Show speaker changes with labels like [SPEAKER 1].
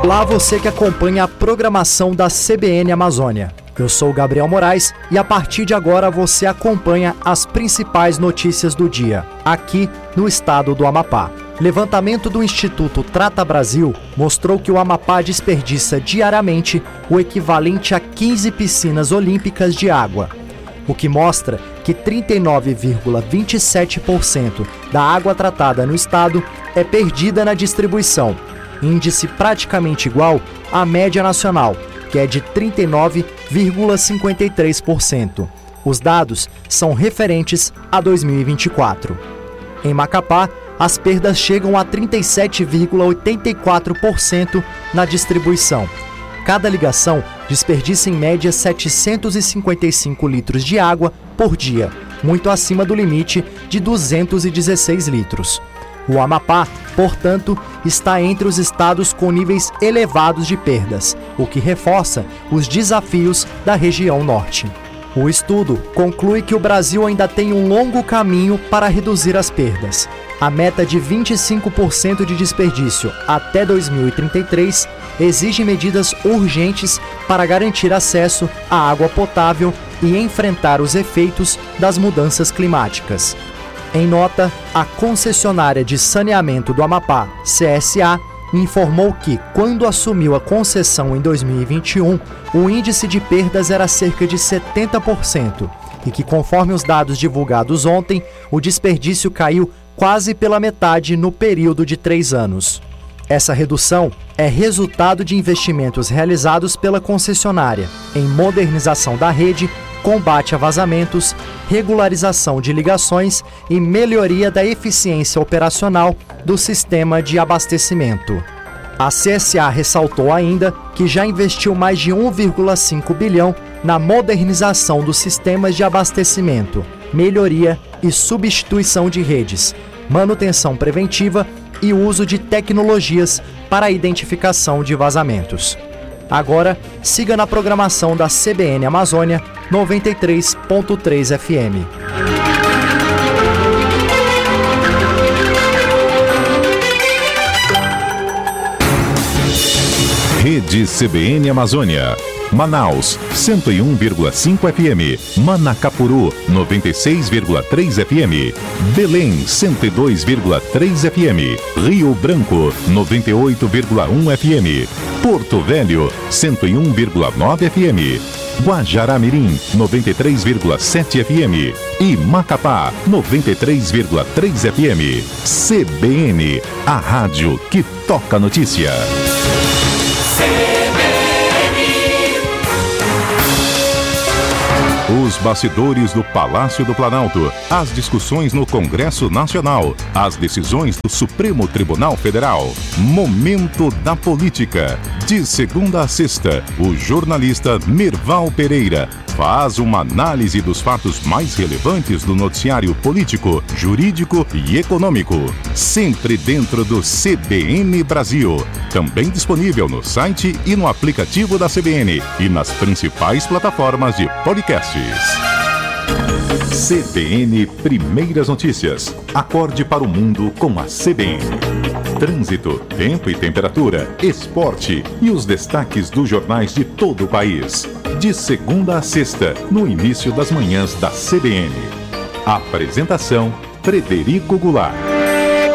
[SPEAKER 1] Olá, você que acompanha a programação da CBN Amazônia. Eu sou o Gabriel Moraes e a partir de agora você acompanha as principais notícias do dia, aqui no estado do Amapá. Levantamento do Instituto Trata Brasil mostrou que o Amapá desperdiça diariamente o equivalente a 15 piscinas olímpicas de água, o que mostra que 39,27% da água tratada no estado é perdida na distribuição, índice praticamente igual à média nacional, que é de 39,53%. Os dados são referentes a 2024. Em Macapá, as perdas chegam a 37,84% na distribuição. Cada ligação desperdiça em média 755 litros de água por dia, muito acima do limite de 216 litros. O Amapá, portanto, está entre os estados com níveis elevados de perdas, o que reforça os desafios da região norte. O estudo conclui que o Brasil ainda tem um longo caminho para reduzir as perdas. A meta de 25% de desperdício até 2033 exige medidas urgentes para garantir acesso à água potável e enfrentar os efeitos das mudanças climáticas. Em nota, a concessionária de saneamento do Amapá, CSA, informou que, quando assumiu a concessão em 2021, o índice de perdas era cerca de 70% e que, conforme os dados divulgados ontem, o desperdício caiu quase pela metade no período de 3 anos. Essa redução é resultado de investimentos realizados pela concessionária em modernização da rede, combate a vazamentos, regularização de ligações e melhoria da eficiência operacional do sistema de abastecimento. A CSA ressaltou ainda que já investiu mais de 1,5 bilhão na modernização dos sistemas de abastecimento, melhoria e substituição de redes, manutenção preventiva e uso de tecnologias para a identificação de vazamentos. Agora, siga na programação da CBN Amazônia 93.3 FM.
[SPEAKER 2] Rede CBN Amazônia. Manaus, 101,5 FM. Manacapuru, 96,3 FM. Belém, 102,3 FM. Rio Branco, 98,1 FM. Porto Velho, 101,9 FM. Guajará-Mirim, 93,7 FM. E Macapá, 93,3 FM. CBN, a rádio que toca notícia. Os bastidores do Palácio do Planalto, as discussões no Congresso Nacional, as decisões do Supremo Tribunal Federal. Momento da Política. De segunda a sexta, o jornalista Mirval Pereira faz uma análise dos fatos mais relevantes do noticiário político, jurídico e econômico. Sempre dentro do CBN Brasil. Também disponível no site e no aplicativo da CBN e nas principais plataformas de podcasts. CBN Primeiras Notícias. Acorde para o mundo com a CBN. Trânsito, tempo e temperatura, esporte e os destaques dos jornais de todo o país. De segunda a sexta, no início das manhãs da CBN. Apresentação: Frederico Goulart.